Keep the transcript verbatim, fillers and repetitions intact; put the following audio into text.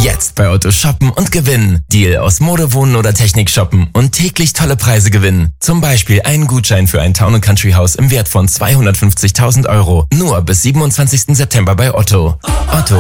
Jetzt bei Otto shoppen und gewinnen. Deal aus Mode, Wohnen oder Technik shoppen und täglich tolle Preise gewinnen. Zum Beispiel einen Gutschein für ein Town and Country Haus im Wert von zweihundertfünfzigtausend Euro. Nur bis siebenundzwanzigsten September bei Otto. Otto.